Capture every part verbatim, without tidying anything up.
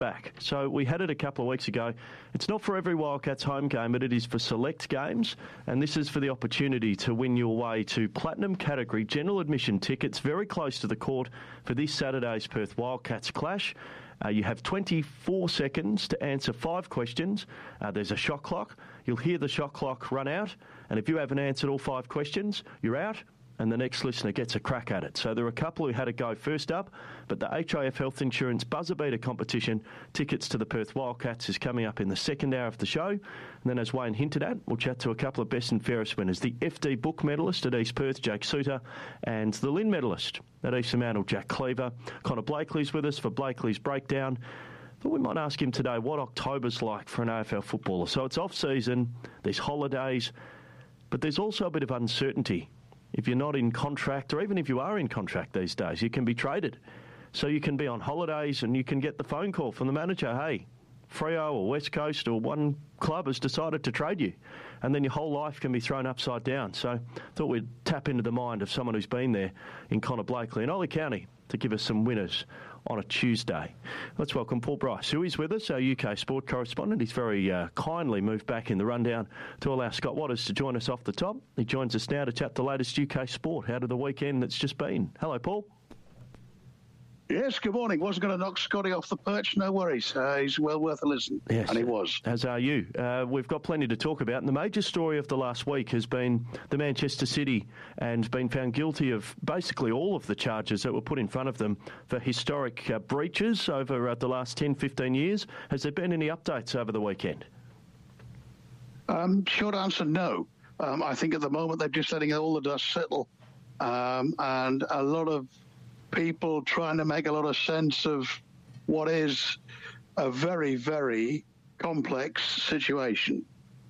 back. So we had it a couple of weeks ago. It's not for every Wildcats home game, but it is for select games, and this is for the opportunity to win your way to Platinum category general admission tickets very close to the court for this Saturday's Perth Wildcats clash. Uh, you have twenty-four seconds to answer five questions. Uh, there's a shot clock. You'll hear the shot clock run out, and if you haven't answered all five questions, you're out, and the next listener gets a crack at it. So there are a couple who had to go first up, but the H I F Health Insurance Buzzer Beater competition, tickets to the Perth Wildcats, is coming up in the second hour of the show. And then, as Wayne hinted at, we'll chat to a couple of best and fairest winners. The F D Book medalist at East Perth, Jake Suter, and the Lynn medalist at East Fremantle, Jack Cleaver. Connor Blakely's with us for Blakely's Breakdown. Thought we might ask him today what October's like for an A F L footballer. So it's off-season, there's holidays, but there's also a bit of uncertainty. If you're not in contract, or even if you are in contract these days, you can be traded. So you can be on holidays and you can get the phone call from the manager, hey, Freo or West Coast or one club has decided to trade you. And then your whole life can be thrown upside down. So I thought we'd tap into the mind of someone who's been there in Connor Blakely and Ollie County to give us some winners on a Tuesday. Let's welcome Paul Bryce, who is with us, our U K sport correspondent. He's very uh, kindly moved back in the rundown to allow Scott Waters to join us off the top. He joins us now to chat the latest U K sport out of the weekend that's just been. Hello, Paul. Yes, good morning. Wasn't going to knock Scotty off the perch, no worries. Uh, he's well worth a listen, yes, and he was. As are you. Uh, we've got plenty to talk about, and the major story of the last week has been the Manchester City and been found guilty of basically all of the charges that were put in front of them for historic uh, breaches over uh, the last ten, fifteen years. Has there been any updates over the weekend? Um, short answer, no. Um, I think at the moment they're just letting all the dust settle, um, and a lot of people trying to make a lot of sense of what is a very, very complex situation.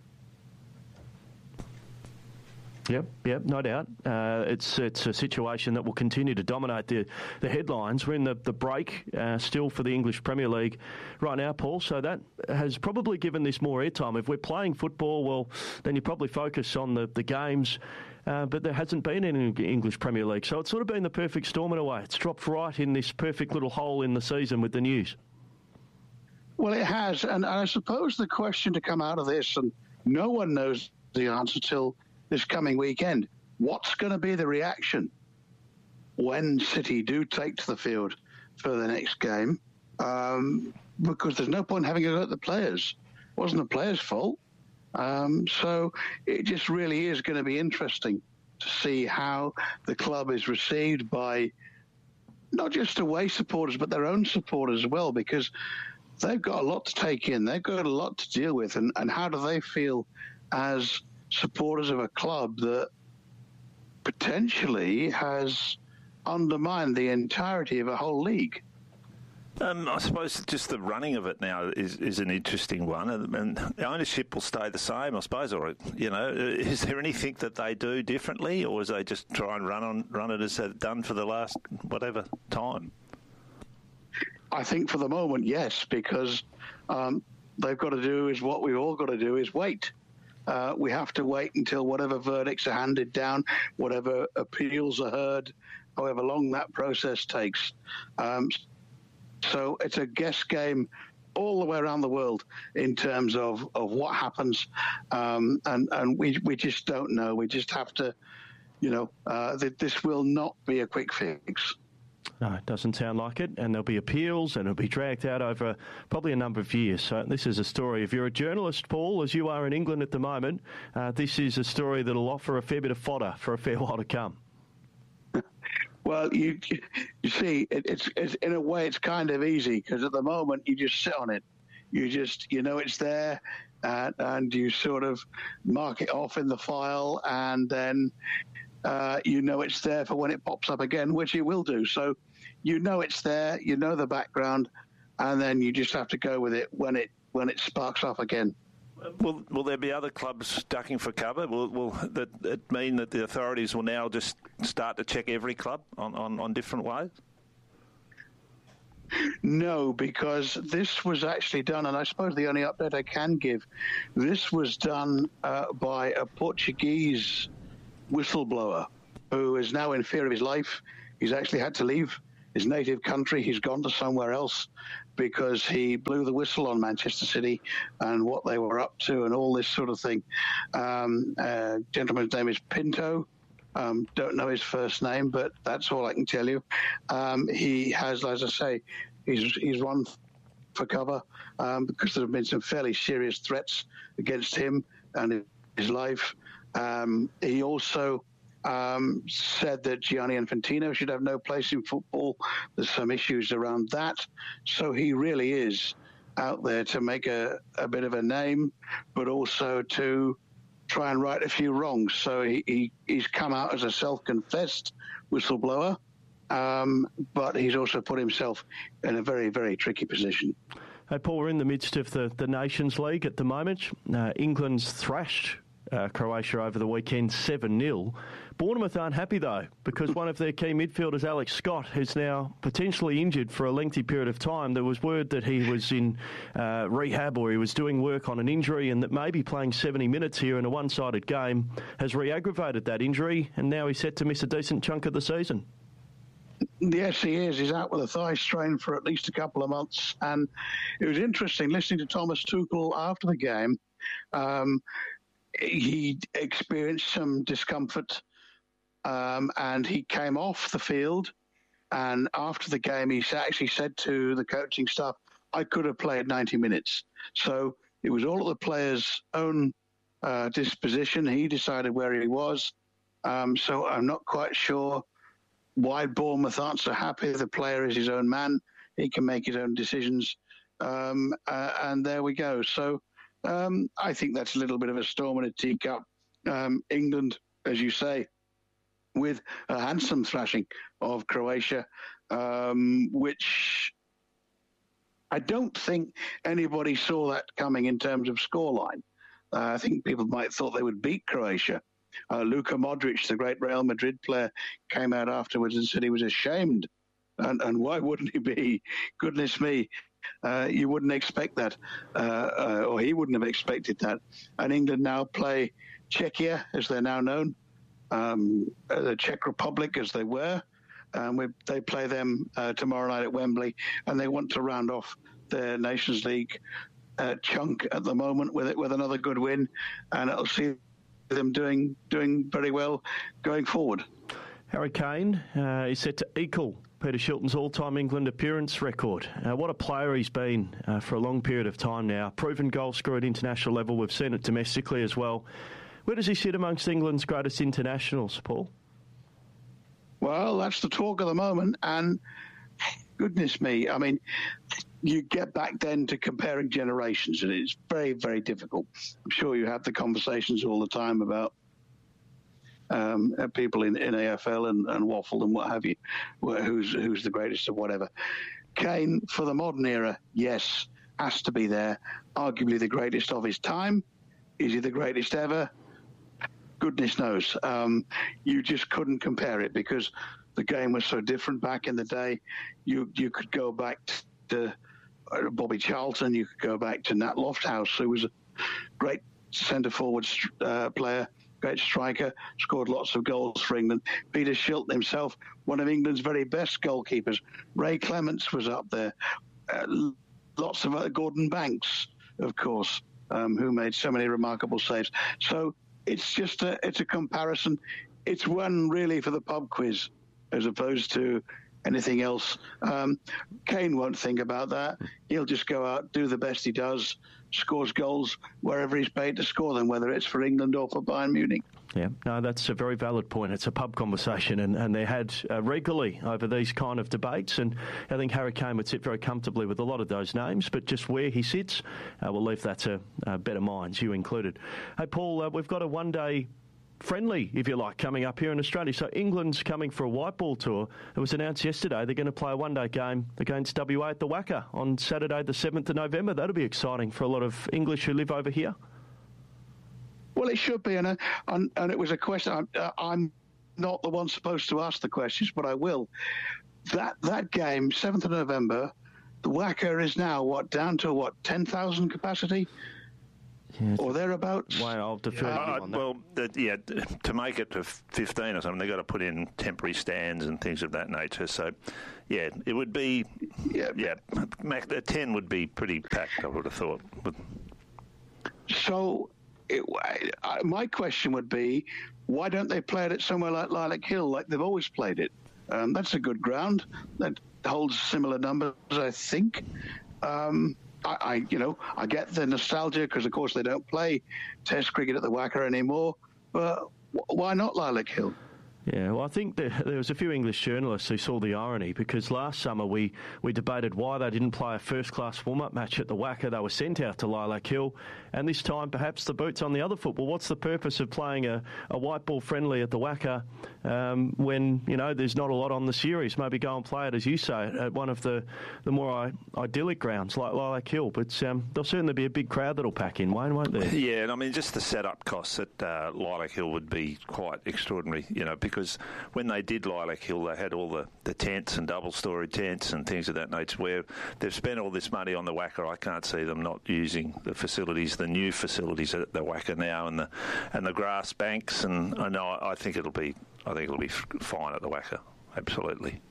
Yep, yep, no doubt. Uh, it's it's a situation that will continue to dominate the, the headlines. We're in the, the break uh, still for the English Premier League right now, Paul, so that has probably given this more airtime. If we're playing football, well, then you probably focus on the, the games, uh, but there hasn't been any English Premier League, so it's sort of been the perfect storm in a way. It's dropped right in this perfect little hole in the season with the news. Well, it has, and I suppose the question to come out of this, and no one knows the answer till this coming weekend, what's going to be the reaction when City do take to the field for the next game? Um, because there's no point having a go at the players. It wasn't the players' fault. Um, so it just really is going to be interesting to see how the club is received by not just away supporters, but their own supporters as well, because they've got a lot to take in. They've got a lot to deal with. And, and how do they feel as supporters of a club that potentially has undermined the entirety of a whole league? Um, I suppose just the running of it now is, is an interesting one, and, and the ownership will stay the same, I suppose. Or you know, is there anything that they do differently, or is they just try and run on run it as they've done for the last whatever time? I think for the moment, yes, because um, they've got to do is what we've all got to do is wait. Uh, we have to wait until whatever verdicts are handed down, whatever appeals are heard, however long that process takes. Um, so it's a guess game all the way around the world in terms of, of what happens. Um, and and we, we just don't know. We just have to, you know, uh, th- this will not be a quick fix. No, it doesn't sound like it, and there'll be appeals, and it'll be dragged out over probably a number of years. So this is a story. If you're a journalist, Paul, as you are in England at the moment, uh, this is a story that'll offer a fair bit of fodder for a fair while to come. Well, you you see, it, it's, it's in a way it's kind of easy because at the moment you just sit on it. You just you know it's there, uh, and you sort of mark it off in the file, and then uh, you know it's there for when it pops up again, which it will do. So you know it's there, you know the background, and then you just have to go with it when it when it sparks off again. Will, will there be other clubs ducking for cover? Will, will that, that mean that the authorities will now just start to check every club on, on, on different ways? No, because this was actually done, and I suppose the only update I can give, this was done uh, by a Portuguese whistleblower who is now in fear of his life. He's actually had to leave his native country. He's gone to somewhere else because he blew the whistle on Manchester City and what they were up to and all this sort of thing. Um, uh, gentleman's name is Pinto. Um, don't know his first name, but that's all I can tell you. Um, he has, as I say, he's he's run for cover um, because there have been some fairly serious threats against him and his life. Um, he also um, said that Gianni Infantino should have no place in football. There's some issues around that. So he really is out there to make a, a bit of a name, but also to try and right a few wrongs. So he, he he's come out as a self-confessed whistleblower, um, but he's also put himself in a very, very tricky position. Hey, Paul, we're in the midst of the, the Nations League at the moment. Uh, England's thrashed uh, Croatia over the weekend seven nil. Bournemouth aren't happy, though, because one of their key midfielders, Alex Scott, is now potentially injured for a lengthy period of time. There was word that he was in uh, rehab or he was doing work on an injury, and that maybe playing seventy minutes here in a one-sided game has re-aggravated that injury, and now he's set to miss a decent chunk of the season. Yes, he is. He's out with a thigh strain for at least a couple of months. And it was interesting listening to Thomas Tuchel after the game. Um, he experienced some discomfort um, and he came off the field. And after the game, he actually said to the coaching staff, I could have played ninety minutes. So it was all at the player's own uh, disposition. He decided where he was. Um, so I'm not quite sure why Bournemouth aren't so happy. The player is his own man. He can make his own decisions. Um, uh, and there we go. So um, I think that's a little bit of a storm in a teacup. Um, England, as you say, with a handsome thrashing of Croatia, um, which I don't think anybody saw that coming in terms of scoreline. Uh, I think people might have thought they would beat Croatia. Uh, Luka Modric, the great Real Madrid player, came out afterwards and said he was ashamed. And, and why wouldn't he be? Goodness me, uh, you wouldn't expect that, uh, uh, or he wouldn't have expected that. And England now play Czechia, as they're now known, um, the Czech Republic, as they were. Um, we, they play them uh, tomorrow night at Wembley, and they want to round off their Nations League uh, chunk at the moment with it with another good win, and it'll see them doing doing very well going forward. Harry Kane uh, is set to equal Peter Shilton's all-time England appearance record. Uh, what a player he's been uh, for a long period of time now. Proven goal scorer at international level. We've seen it domestically as well. Where does he sit amongst England's greatest internationals, Paul? Well, that's the talk of the moment, and goodness me, I mean, you get back then to comparing generations, and it's very, very difficult. I'm sure you have the conversations all the time about um, people in, in A F L and, and waffle and what have you, who's who's the greatest of whatever. Kane, for the modern era, yes, has to be there. Arguably the greatest of his time. Is he the greatest ever? Goodness knows. Um, you just couldn't compare it because the game was so different back in the day. You you could go back to Bobby Charlton, you could go back to Nat Lofthouse, who was a great centre-forward uh, player, great striker, scored lots of goals for England. Peter Shilton himself, one of England's very best goalkeepers. Ray Clements was up there. Uh, lots of other, Gordon Banks, of course, um, who made so many remarkable saves. So it's just a, it's a comparison. It's one really for the pub quiz as opposed to anything else. Um, Kane won't think about that. He'll just go out, do the best he does, scores goals wherever he's paid to score them, whether it's for England or for Bayern Munich. Yeah, no, that's a very valid point. It's a pub conversation, and, and they're had uh, regularly over these kind of debates, and I think Harry Kane would sit very comfortably with a lot of those names, but just where he sits, uh, we'll leave that to uh, better minds, you included. Hey, Paul, uh, we've got a one-day friendly, if you like, coming up here in Australia. So England's coming for a white ball tour. It was announced yesterday they're going to play a one-day game against W A at the Wacker on Saturday the seventh of November. That'll be exciting for a lot of English who live over here. Well, it should be, and, uh, and, and it was a question. I'm, uh, I'm not the one supposed to ask the questions, but I will. That that game, seventh of November, the Wacker is now, what, down to, what, ten thousand capacity? Yeah. or thereabouts. Well, I'll defer Yeah. to you Uh, on that. well, the, yeah, to make it to fifteen or something, they've got to put in temporary stands and things of that nature. So, yeah, it would be, Yeah. yeah, Mac, the ten would be pretty packed, I would have thought. But, So, it, I, my question would be, why don't they play it at somewhere like Lilac Hill, like they've always played it? Um, that's a good ground that holds similar numbers, I think. Um, I, I, you know, I get the nostalgia because, of course, they don't play Test cricket at the Wacker anymore. But why not Lilac Hill? Yeah, well, I think there, there was a few English journalists who saw the irony because last summer we, we debated why they didn't play a first-class warm-up match at the Wacker. They were sent out to Lilac Hill, and this time perhaps the boot's on the other foot. Well, what's the purpose of playing a, a white ball friendly at the Wacker um, when, you know, there's not a lot on the series? Maybe go and play it, as you say, at one of the, the more I, idyllic grounds like Lilac Hill. But um, there'll certainly be a big crowd that'll pack in, Wayne, won't there? yeah, and I mean, just the setup costs at uh, Lilac Hill would be quite extraordinary, you know, because when they did Lilac Hill, they had all the, the tents and double-storey tents and things of that nature. Where they've spent all this money on the Wacker, I can't see them not using the facilities, the new facilities at the Wacker now, and the and the grass banks. And I know I think it'll be I think it'll be fine at the Wacker, absolutely.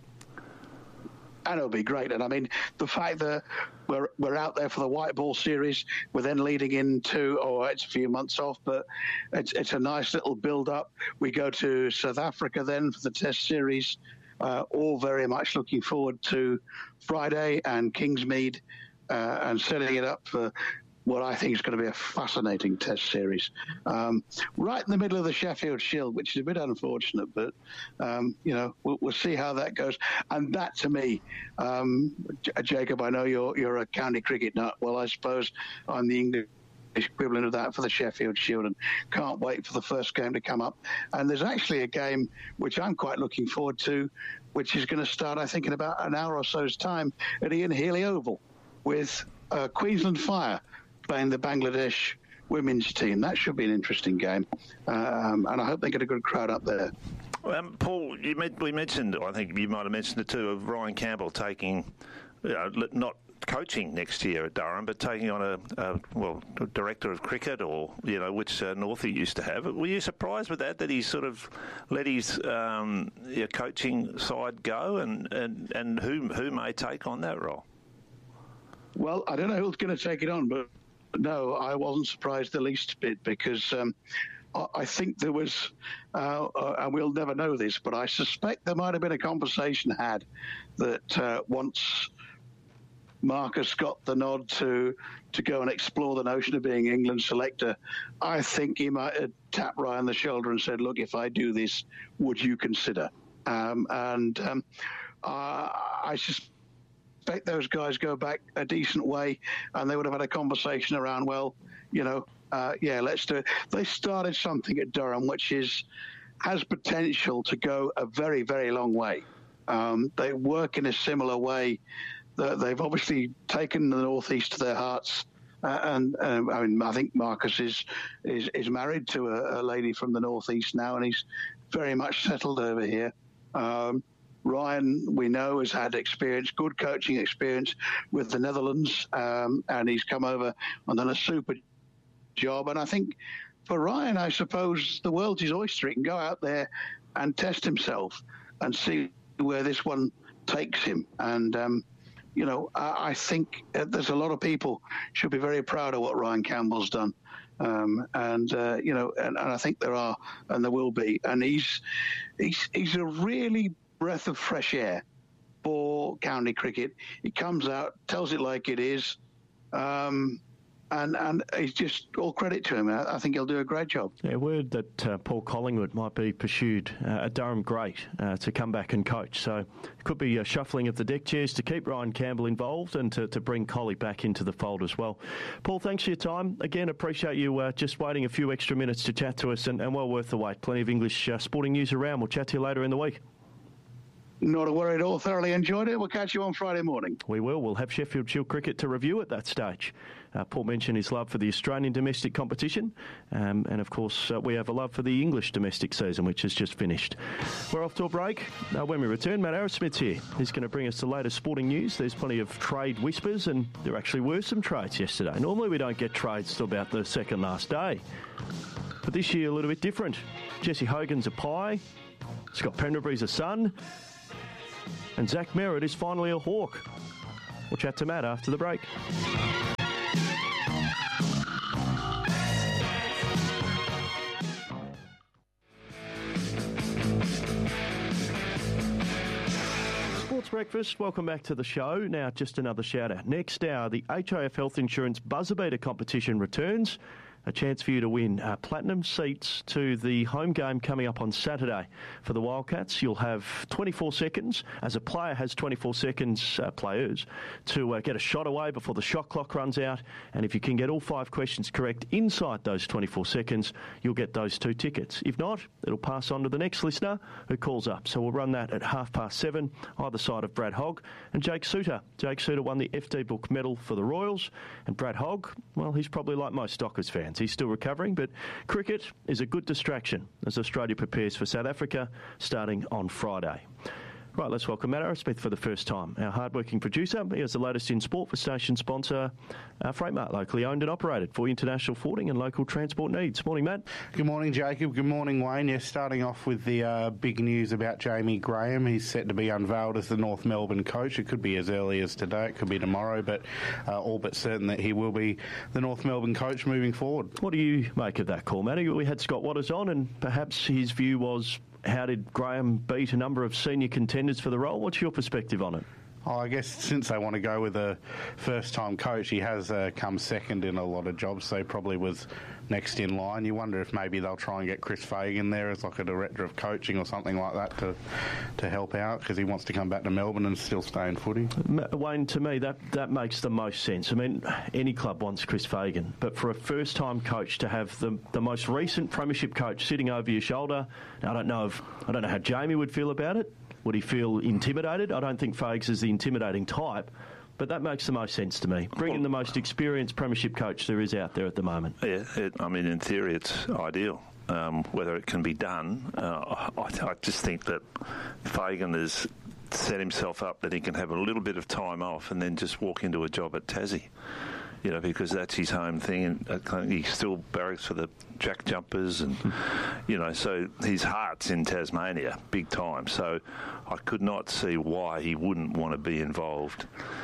And it'll be great. And I mean, the fact that we're we're out there for the white ball series, we're then leading into, oh, it's a few months off, but it's it's a nice little build up. We go to South Africa then for the Test series. Uh, all very much looking forward to Friday and Kingsmead uh, and setting it up for what I think is going to be a fascinating Test series. Um, right in the middle of the Sheffield Shield, which is a bit unfortunate, but, um, you know, we'll, we'll see how that goes. And that, to me, um, J- Jacob, I know you're you're a county cricket nut. Well, I suppose I'm the English equivalent of that for the Sheffield Shield, and can't wait for the first game to come up. And there's actually a game which I'm quite looking forward to, which is going to start, I think, in about an hour or so's time at Ian Healy Oval with uh, Queensland Fire playing the Bangladesh women's team. That should be an interesting game, um, and I hope they get a good crowd up there. Um, Paul, you met, we mentioned, I think you might have mentioned it too, of Ryan Campbell taking, you know, not coaching next year at Durham, but taking on a, a well, a director of cricket, or you know, which uh, Northie used to have. Were you surprised with that? That he sort of let his um, yeah, coaching side go, and, and, and who who may take on that role? Well, I don't know who's going to take it on, but no, I wasn't surprised the least bit, because um, I, I think there was, uh, uh, and we'll never know this, but I suspect there might have been a conversation had that uh, once Marcus got the nod to to go and explore the notion of being England selector, I think he might have tapped Ryan on the shoulder and said, look, if I do this, would you consider? Um, and um, uh, I suspect expect those guys go back a decent way, and they would have had a conversation around, well, you know, uh, yeah, let's do it. They started something at Durham which is has potential to go a very, very long way. Um, they work in a similar way. They've obviously taken the Northeast to their hearts, uh, and um, I mean, I think Marcus is is, is married to a, a lady from the Northeast now, and he's very much settled over here. Um, Ryan, we know, has had experience, good coaching experience with the Netherlands, um, and he's come over and done a super job. And I think for Ryan, I suppose the world's his oyster. He can go out there and test himself and see where this one takes him. And, um, you know, I, I think there's a lot of people should be very proud of what Ryan Campbell's done. Um, and, uh, you know, and, and I think there are, and there will be. And he's he's he's a really breath of fresh air for county cricket. He comes out, tells it like it is, um, and and it's just all credit to him. I, I think he'll do a great job. Yeah, word that uh, Paul Collingwood might be pursued, uh, a Durham great, uh, to come back and coach. So it could be a shuffling of the deck chairs to keep Ryan Campbell involved and to, to bring Collie back into the fold as well. Paul, thanks for your time. Again, appreciate you uh, just waiting a few extra minutes to chat to us, and, and well worth the wait. Plenty of English uh, sporting news around. We'll chat to you later in the week. Not a worry at all. Thoroughly enjoyed it. We'll catch you on Friday morning. We will. We'll have Sheffield Shield cricket to review at that stage. Uh, Paul mentioned his love for the Australian domestic competition. Um, and, of course, uh, we have a love for the English domestic season, which has just finished. We're off to a break. Uh, when we return, Matt Arrowsmith's here. He's going to bring us the latest sporting news. There's plenty of trade whispers, and there actually were some trades yesterday. Normally we don't get trades till about the second last day. But this year, a little bit different. Jesse Hogan's a pie. Scott Pendlebury's a son. And Zach Merritt is finally a Hawk. We'll chat to Matt after the break. Sports Breakfast, welcome back to the show. Now, just another shout out. Next hour, the H I F Health Insurance Buzzer Beater competition returns. A chance for you to win uh, platinum seats to the home game coming up on Saturday. For the Wildcats, you'll have twenty-four seconds, as a player has twenty-four seconds, uh, players, to uh, get a shot away before the shot clock runs out. And if you can get all five questions correct inside those twenty-four seconds, you'll get those two tickets. If not, it'll pass on to the next listener who calls up. So we'll run that at half past seven, either side of Brad Hogg and Jake Suter. Jake Suter won the F D Book medal for the Royals. And Brad Hogg, well, he's probably like most Dockers fans. He's still recovering, but cricket is a good distraction as Australia prepares for South Africa starting on Friday. Right, let's welcome Matt Arrowsmith for the first time, our hard-working producer. He has the latest in sport for station sponsor uh, Freightmart, locally owned and operated for international forwarding and local transport needs. Morning, Matt. Good morning, Jacob. Good morning, Wayne. Yes, starting off with the uh, big news about Jamie Graham. He's set to be unveiled as the North Melbourne coach. It could be as early as today, it could be tomorrow, but uh, all but certain that he will be the North Melbourne coach moving forward. What do you make of that call, Matty? We had Scott Watters on, and perhaps his view was, how did Graham beat a number of senior contenders for the role? What's your perspective on it? Oh, I guess since they want to go with a first-time coach, he has uh, come second in a lot of jobs, so he probably was next in line. You wonder if maybe they'll try and get Chris Fagan there as like a director of coaching or something like that to to help out, because he wants to come back to Melbourne and still stay in footy. Wayne, to me, that, that makes the most sense. I mean, any club wants Chris Fagan, but for a first-time coach to have the the most recent premiership coach sitting over your shoulder, I don't know if I don't know how Jamie would feel about it. Would he feel intimidated? I don't think Fags is the intimidating type, but that makes the most sense to me. Bringing the most experienced premiership coach there is out there at the moment. Yeah, it, I mean, in theory, it's ideal. Um, whether it can be done, uh, I, I just think that Fagan has set himself up that he can have a little bit of time off and then just walk into a job at Tassie. You know, because that's his home thing, and he still barracks for the Jack Jumpers, and you know, so his heart's in Tasmania, big time. So I could not see why he wouldn't want to be involved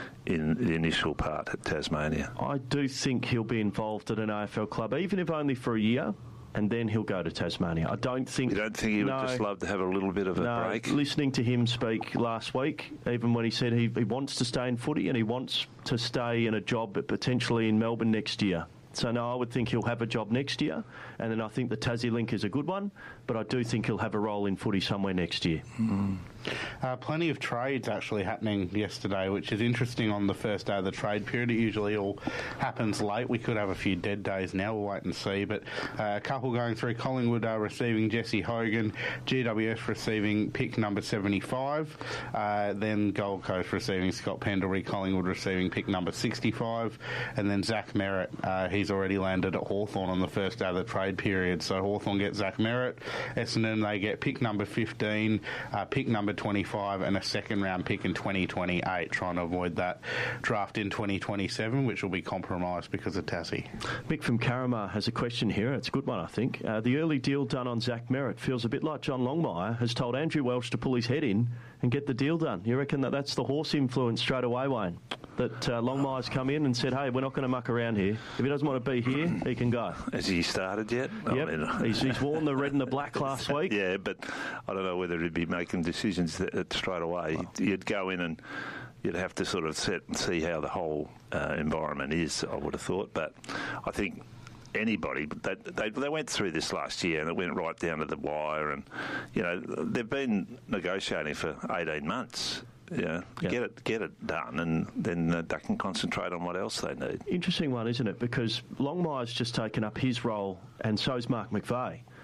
in the initial part at Tasmania. I do think he'll be involved at an A F L club, even if only for a year, and then he'll go to Tasmania. I don't think... You don't think he would no, just love to have a little bit of a no, break? Listening to him speak last week, even when he said he, he wants to stay in footy and he wants to stay in a job but potentially in Melbourne next year. So, no, I would think he'll have a job next year, and then I think the Tassie link is a good one, but I do think he'll have a role in footy somewhere next year. Mm. Uh, plenty of trades actually happening yesterday, which is interesting on the first day of the trade period. It usually all happens late. We could have a few dead days now. We'll wait and see. But uh, a couple going through. Collingwood are receiving Jesse Hogan, G W S receiving pick number seventy-five, uh, then Gold Coast receiving Scott Pendlebury, Collingwood receiving pick number sixty-five, and then Zach Merritt. Uh, he's already landed at Hawthorn on the first day of the trade period. So Hawthorn get Zach Merritt. Essendon, they get pick number fifteen, uh, pick number twenty-five, and a second round pick in twenty twenty-eight, trying to avoid that draft in twenty twenty-seven, which will be compromised because of Tassie. Mick from Caramar has a question here. It's a good one, I think. Uh, the early deal done on Zach Merritt feels a bit like John Longmire has told Andrew Welsh to pull his head in and get the deal done. You reckon that that's the horse influence straight away, Wayne? That uh, Longmire's come in and said, hey, we're not going to muck around here. If he doesn't want to be here, he can go. Has he started yet? Yep. I mean, he's, he's worn the red and the black last week. Yeah, but I don't know whether he'd be making decisions that, that straight away. Well, you'd go in and you'd have to sort of set and see how the whole uh, environment is, I would have thought. But I think anybody, they, they, they went through this last year and it went right down to the wire. And, you know, they've been negotiating for eighteen months. Yeah, yep. get it, get it done, and then uh, they can concentrate on what else they need. Interesting one, isn't it? Because Longmire's just taken up his role, and so's Mark McVeigh.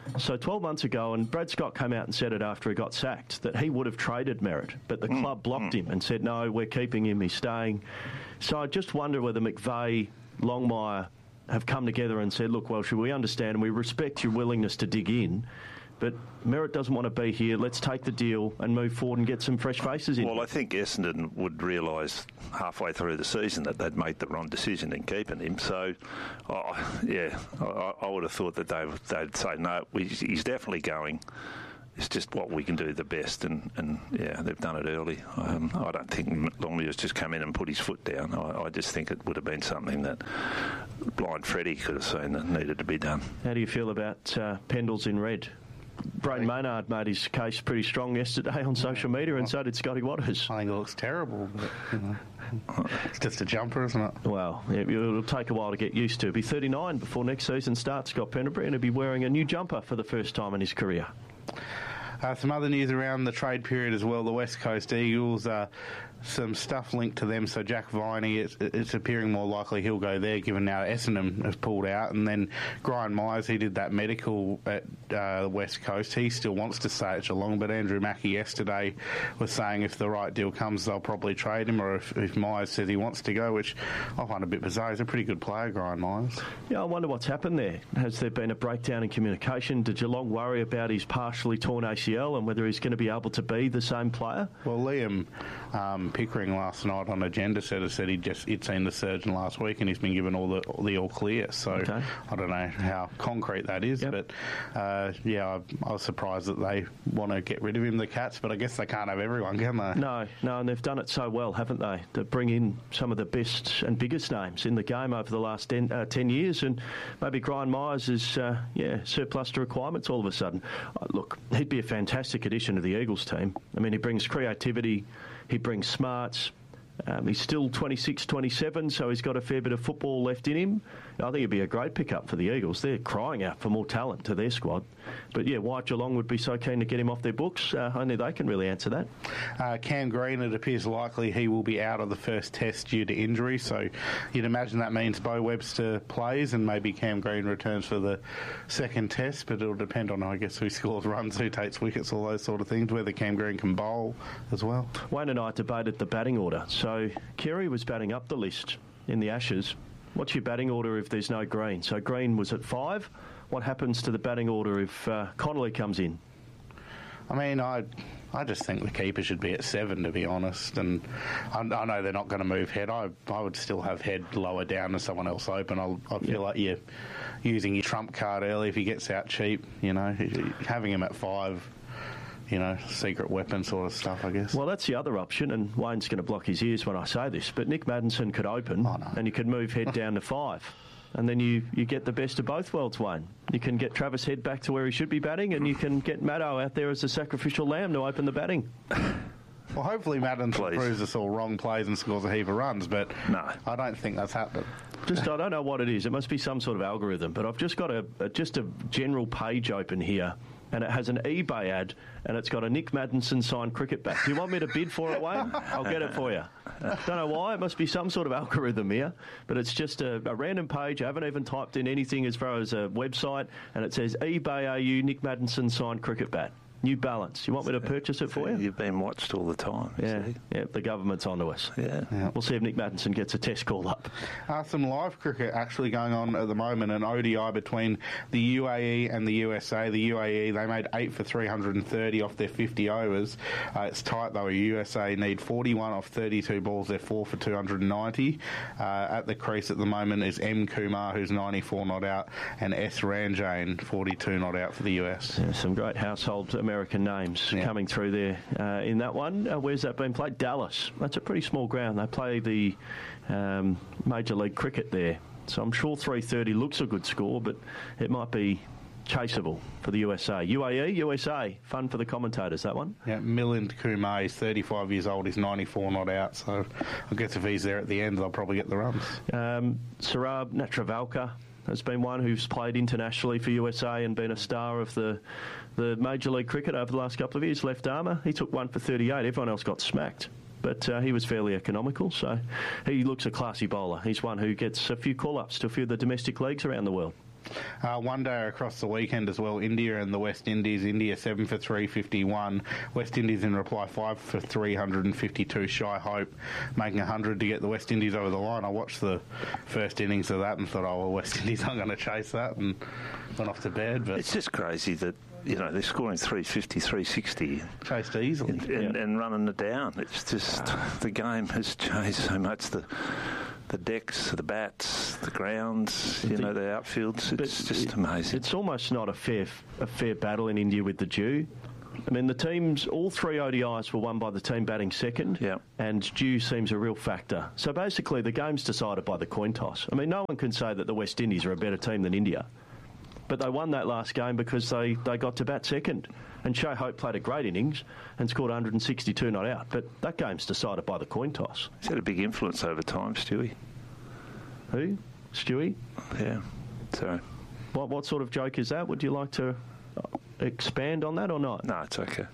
So twelve months ago, and Brad Scott came out and said it after he got sacked, that he would have traded Merrett, but the mm. club blocked mm. him and said, no, we're keeping him, he's staying. So I just wonder whether McVeigh, Longmire have come together and said, look, Welsh, we understand and we respect your willingness to dig in, but Merrett doesn't want to be here. Let's take the deal and move forward and get some fresh faces in. Well, I think Essendon would realise halfway through the season that they'd made the wrong decision in keeping him. So, oh, yeah, I, I would have thought that they, they'd say, no, we, he's definitely going. It's just what we can do the best, and, and yeah, they've done it early. Um, I don't think Longmuir's just come in and put his foot down. I, I just think it would have been something that blind Freddie could have seen that needed to be done. How do you feel about uh, Pendles in red? Brayden Maynard made his case pretty strong yesterday on social media, and so did Scotty Waters. I think it looks terrible, but, you know, it's just a jumper, isn't it? Well, it, it'll take a while to get used to. He'll be thirty-nine before next season starts, Scott Pendlebury, and he'll be wearing a new jumper for the first time in his career. Uh, some other news around the trade period as well. The West Coast Eagles, uh, some stuff linked to them. So Jack Viney, it's, it's appearing more likely he'll go there, given now Essendon have pulled out. And then Brian Myers, he did that medical at uh, the West Coast. He still wants to stay at Geelong, but Andrew Mackie yesterday was saying if the right deal comes, they'll probably trade him, or if, if Myers says he wants to go, which I find a bit bizarre. He's a pretty good player, Brian Myers. Yeah, I wonder what's happened there. Has there been a breakdown in communication? Did Geelong worry about his partially torn A C L and whether he's going to be able to be the same player? Well, Liam um, Pickering last night on Agenda said, said he'd, just, he'd seen the surgeon last week and he's been given all the all, the all clear. So okay. I don't know how concrete that is, yep. but uh, yeah, I, I was surprised that they want to get rid of him, the Cats, but I guess they can't have everyone, can they? No, no, and they've done it so well, haven't they, to bring in some of the best and biggest names in the game over the last ten, uh, ten years, and maybe Brian Myers is, uh, yeah, surplus to requirements all of a sudden. Uh, look, he'd be a fantastic addition to the Eagles team. I mean, he brings creativity, he brings smarts. Um, he's still twenty-six, twenty-seven, so he's got a fair bit of football left in him. I think it'd be a great pickup for the Eagles. They're crying out for more talent to their squad. But, yeah, why Geelong would be so keen to get him off their books, uh, only they can really answer that. Uh, Cam Green, it appears likely he will be out of the first test due to injury, so you'd imagine that means Bo Webster plays and maybe Cam Green returns for the second test, but it'll depend on, I guess, who scores runs, who takes wickets, all those sort of things, whether Cam Green can bowl as well. Wayne and I debated the batting order. So Kerry was batting up the list in the Ashes. What's your batting order if there's no Green? So Green was at five. What happens to the batting order if uh, Connolly comes in? I mean, I I just think the keeper should be at seven, to be honest. And I, I know they're not going to move Head. I I would still have Head lower down and someone else open. I I feel yeah. like you're using your trump card early if he gets out cheap. You know, having him at five. You know, secret weapon sort of stuff, I guess. Well, that's the other option, and Wayne's going to block his ears when I say this, but Nick Maddinson could open, oh, no. and you could move Head down to five. And then you, you get the best of both worlds, Wayne. You can get Travis Head back to where he should be batting, and you can get Maddo out there as a sacrificial lamb to open the batting. Well, hopefully Maddinson Please. proves us all wrong, plays and scores a heap of runs, but no. I don't think that's happened. Just, I don't know what it is. It must be some sort of algorithm, but I've just got a, a just a general page open here, and it has an eBay ad, and it's got a Nick Maddinson signed cricket bat. Do you want me to bid for it, Wayne? I'll get it for you. Don't know why. It must be some sort of algorithm here, but it's just a, a random page. I haven't even typed in anything as far as a website, and it says eBay A U Nick Maddinson signed cricket bat. New Balance. You want me to purchase it for you? You've been watched all the time. Yeah, see? yeah. The government's onto us. Yeah. yeah. We'll see if Nick Maddinson gets a test call up. Uh, some live cricket actually going on at the moment, an O D I between the U A E and the U S A. The U A E, they made eight for three hundred thirty off their fifty overs. Uh, it's tight though. The U S A need forty-one off thirty-two balls. They're four for two hundred ninety. Uh, at the crease at the moment is M. Kumar, who's ninety-four not out, and S. Ranjane, forty-two not out for the U S. Yeah, some great household American names. Yeah. Coming through there uh, in that one. Uh, where's that been played? Dallas. That's a pretty small ground. They play the um, Major League Cricket there. So I'm sure three thirty looks a good score, but it might be chaseable for the U S A. U A E, U S A. Fun for the commentators, that one. Yeah, Milind Kumar is thirty-five years old. He's ninety-four not out. So I guess if he's there at the end, they'll probably get the runs. Um, Sarab Natravalkar has been one who's played internationally for U S A and been a star of the the Major League Cricket over the last couple of years. Left armour, he took one for thirty-eight. Everyone else got smacked. But uh, he was fairly economical, so he looks a classy bowler. He's one who gets a few call-ups to a few of the domestic leagues around the world. Uh, one day across the weekend as well, India and the West Indies. India seven for three fifty-one. West Indies in reply five for three fifty-two. Shy Hope making one hundred to get the West Indies over the line. I watched the first innings of that and thought, oh, well, West Indies aren't going to chase that, and went off to bed. But it's just crazy that, you know, they're scoring three fifty, three sixty. Chased easily. And, and, yeah. and running it down. It's just, the game has changed so much. The the decks, the bats, the grounds, you the, know, the outfields. It's just it, amazing. It's almost not a fair a fair battle in India with the dew. I mean, the teams, all three O D Is were won by the team batting second, yeah. and dew seems a real factor. So basically, the game's decided by the coin toss. I mean, no one can say that the West Indies are a better team than India. But they won that last game because they, they got to bat second. And Shay Hope played a great innings and scored one hundred sixty-two not out. But that game's decided by the coin toss. He's had a big influence over time, Stewie. Who? Stewie? Yeah. So, What, what sort of joke is that? Would you like to expand on that or not? No, it's okay.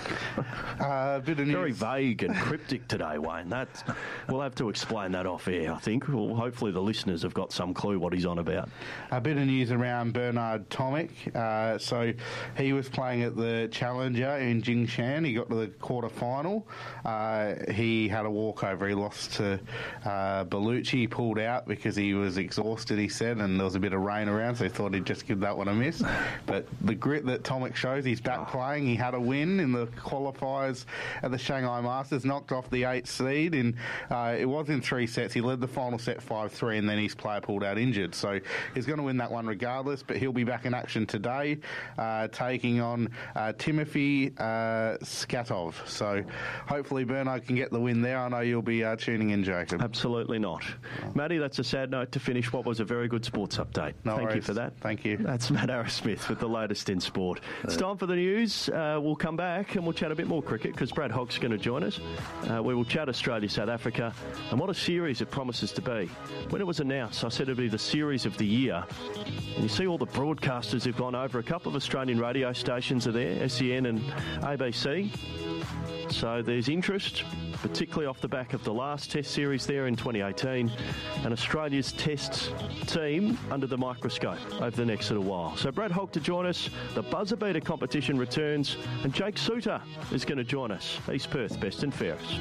uh, bit of news. Very vague and cryptic today, Wayne. That's, we'll have to explain that off air, I think. Well, hopefully the listeners have got some clue what he's on about. A bit of news around Bernard Tomic. Uh, so he was playing at the Challenger in Jingshan. He got to the quarter-final. Uh, he had a walkover. He lost to uh, Bellucci. He pulled out because he was exhausted, he said, and there was a bit of rain around, so he thought he'd just give that one a miss. But the grit that Tomic shows, he's back oh. playing. He had a win in the qualifiers at the Shanghai Masters, knocked off the eighth seed. In, uh, it was in three sets. He led the final set five three, and then his player pulled out injured. So he's going to win that one regardless, but he'll be back in action today, uh, taking on uh, Timothy uh, Skatov. So hopefully Bernard can get the win there. I know you'll be uh, tuning in, Jacob. Absolutely not. Oh. Matty, that's a sad note to finish what was a very good sports update. No Thank worries. you for that. Thank you. That's Matt Arrowsmith with the latest in sport. It's time for the news. Uh, we'll come back and we'll chat a bit more cricket because Brad Hogg's going to join us. Uh, we will chat Australia, South Africa, and what a series it promises to be. When it was announced, I said it'd be the series of the year. And you see all the broadcasters who've gone over. A couple of Australian radio stations are there, S E N and A B C. So there's interest, particularly off the back of the last Test series there in twenty eighteen, and Australia's Test team under the microscope over the next little while. So Brad Hogg to join us, the buzzer beater competition returns, and Jake Suter is going to join us. East Perth, best and fairest.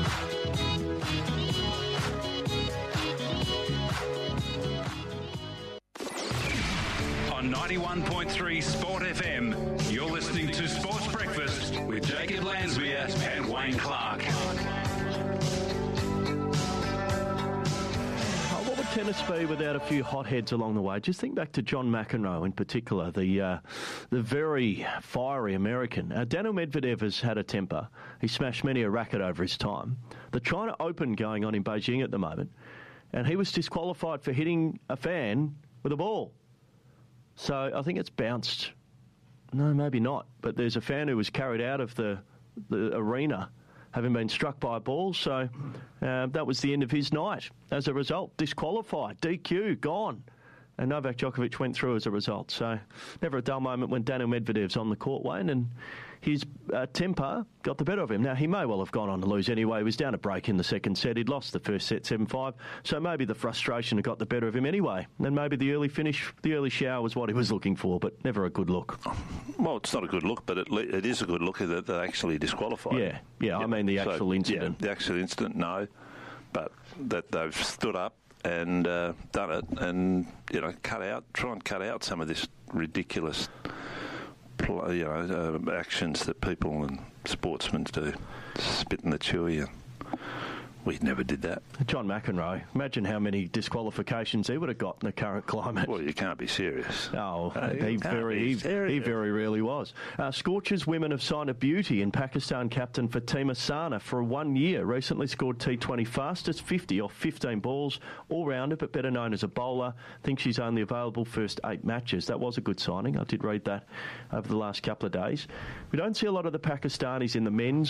On ninety-one point three Sport F M, you're listening to Sports Breakfast with Jacob Lansmere and Wayne Clark. What would tennis be without a few hotheads along the way? Just think back to John McEnroe in particular, the uh, the very fiery American. Uh, Daniil Medvedev has had a temper. He smashed many a racket over his time. The China Open going on in Beijing at the moment, and he was disqualified for hitting a fan with a ball. So I think it's bounced. No, maybe not. But there's a fan who was carried out of the, the arena having been struck by a ball. So uh, that was the end of his night. As a result, disqualified, D Q, gone. And Novak Djokovic went through as a result. So never a dull moment when Daniil Medvedev's on the court, Wayne, and his uh, temper got the better of him. Now, he may well have gone on to lose anyway. He was down a break in the second set. He'd lost the first set seven five. So maybe the frustration had got the better of him anyway. And then maybe the early finish, the early shower was what he was looking for, but never a good look. Well, it's not a good look, but it, it is a good look that they actually disqualified. Yeah, yeah, I mean the actual so, incident. Yeah, the actual incident, no. But that they've stood up and uh, done it, and you know, cut out, try and cut out some of this ridiculous, pl- you know, uh, actions that people and sportsmen do, spit in the chewy. And we never did that. John McEnroe, imagine how many disqualifications he would have got in the current climate. Well, you can't be serious. Oh, uh, he very, he, he very rarely was. Uh, Scorchers women have signed a beauty in Pakistan captain Fatima Sana for one year. Recently scored T twenty fastest fifty off fifteen balls, all-rounder, but better known as a bowler. Think she's only available first eight matches. That was a good signing. I did read that over the last couple of days. We don't see a lot of the Pakistanis in the men's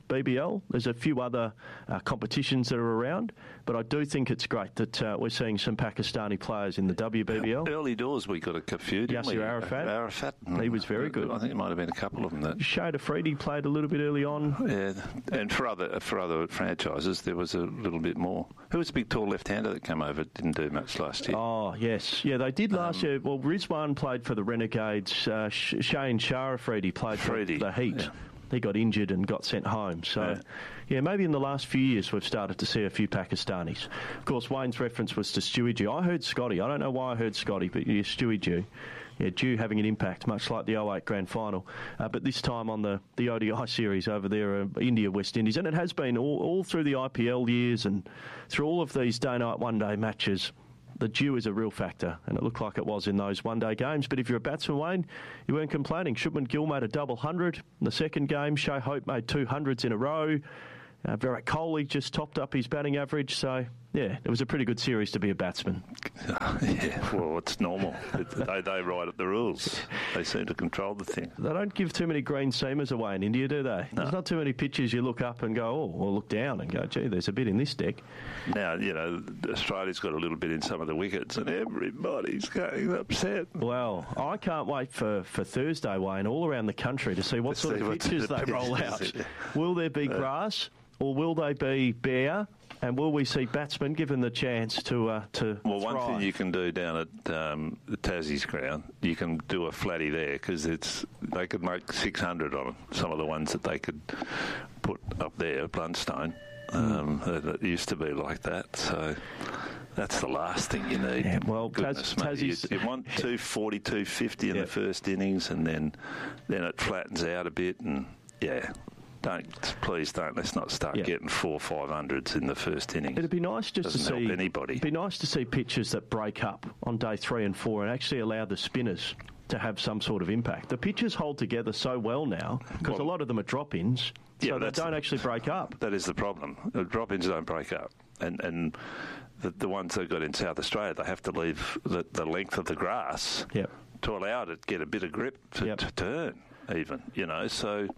B B L. There's a few other uh, competitions that are around, but I do think it's great that uh, we're seeing some Pakistani players in the W B B L. Early doors, we got a few, didn't Yasser we? Arafat. Arafat. He was very good. I think it might have been a couple of them. That Shade Afridi played a little bit early on. Yeah, and for other for other franchises, there was a little bit more. Who was the big tall left-hander that came over? Didn't do much last year. Oh yes, yeah, they did last um, year. Well, Rizwan played for the Renegades. Uh, Shane Sharafredi played for Freddie. the Heat. Yeah. He got injured and got sent home. So, yeah. yeah, maybe in the last few years we've started to see a few Pakistanis. Of course, Wayne's reference was to Stewie Dew. I heard Scotty. I don't know why I heard Scotty, but yeah, Stewie Dew. Yeah, Dew having an impact, much like the oh eight Grand Final. Uh, but this time on the, the O D I series over there, uh, India, West Indies. And it has been all, all through the I P L years and through all of these day-night, one-day matches. The dew is a real factor, and it looked like it was in those one-day games. But if you're a batsman, Wayne, you weren't complaining. Shubman Gill made a double hundred in the second game. Shea Hope made two hundreds in a row. Uh, Virat Kohli just topped up his batting average. So, yeah, it was a pretty good series to be a batsman. Yeah, well, it's normal. It, they, they write up the rules. They seem to control the thing. They don't give too many green seamers away in India, do they? No. There's not too many pitches you look up and go, oh, or look down and go, gee, there's a bit in this deck. Now, you know, Australia's got a little bit in some of the wickets and everybody's getting upset. Well, I can't wait for, for Thursday, Wayne, all around the country to see what to sort see of pitches they roll out. Will there be uh, grass or will they be bare? And will we see batsmen given the chance to uh, to Well, thrive? one thing you can do down at um, the Tassie's ground, you can do a flatty there because it's they could make six hundred on some of the ones that they could put up there, Blundstone. Um, mm. It used to be like that, so that's the last thing you need. Yeah, well, Goodness, Taz, mate, you, you want two forty, two fifty in yeah. the first innings, and then then it flattens out a bit, and yeah. Don't please don't. Let's not start yeah. getting four or five hundreds in the first innings. It'd be nice just Doesn't to see help anybody. It'd be nice to see pitches that break up on day three and four and actually allow the spinners to have some sort of impact. The pitches hold together so well now because well, a lot of them are drop-ins, yeah, so they don't actually break up. That is the problem. The drop-ins don't break up, and and the, the ones they've got in South Australia, they have to leave the, the length of the grass yep. to allow it to get a bit of grip to, yep. to turn, even you know. So.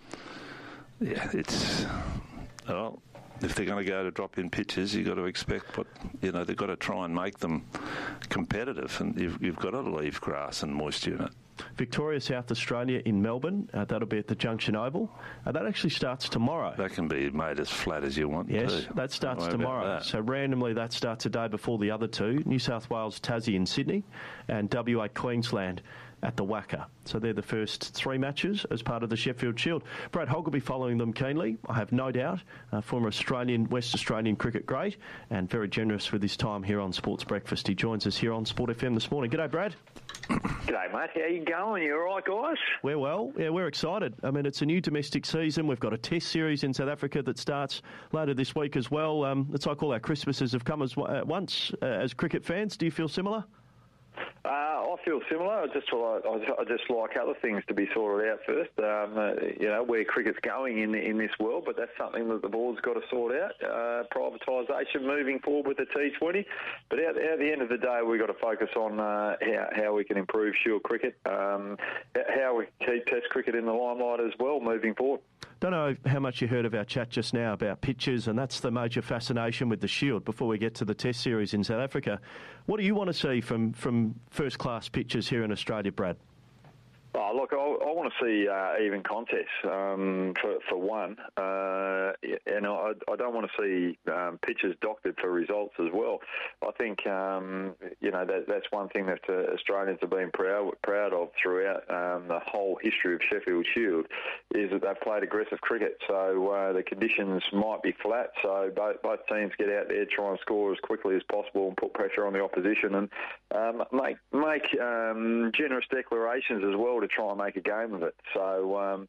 Yeah, it's well. If they're going to go to drop-in pitches, you've got to expect what you know. They've got to try and make them competitive, and you've, you've got to leave grass and moisture in it. Victoria, South Australia in Melbourne. Uh, that'll be at the Junction Oval. Uh, that actually starts tomorrow. That can be made as flat as you want. Yes, to. that starts Don't tomorrow. that. So randomly, that starts a day before the other two: New South Wales, Tassie, and Sydney, and W A Queensland at the Wacker. So they're the first three matches as part of the Sheffield Shield. Brad Hogg will be following them keenly, I have no doubt. Uh, former Australian, West Australian cricket great, and very generous with his time here on Sports Breakfast. He joins us here on Sport F M this morning. G'day, Brad. G'day, mate. How you going? You all right, guys? We're well. Yeah, we're excited. I mean, it's a new domestic season. We've got a test series in South Africa that starts later this week as well. Um, it's like all our Christmases have come as, at once. Uh, as cricket fans, do you feel similar? Uh, I feel similar. I just like I just like other things to be sorted out first. Um, uh, you know where cricket's going in in this world, but that's something that the board's got to sort out. Uh, privatisation moving forward with the T twenty, but at, at the end of the day, we've got to focus on uh, how how we can improve Shield cricket, um, how we keep Test cricket in the limelight as well moving forward. Don't know how much you heard of our chat just now about pitches, and that's the major fascination with the Shield before we get to the Test series in South Africa. What do you want to see from, from first-class pitches here in Australia, Brad? Oh, look, I, I want to see uh, even contests um, for, for one, uh, and I, I don't want to see um, pitches doctored for results as well. I think um, you know that, that's one thing that uh, Australians have been proud proud of throughout um, the whole history of Sheffield Shield is that they've played aggressive cricket. So uh, the conditions might be flat, so both both teams get out there, try and score as quickly as possible, and put pressure on the opposition, and um, make make um, generous declarations as well to try and make a game of it. So, um,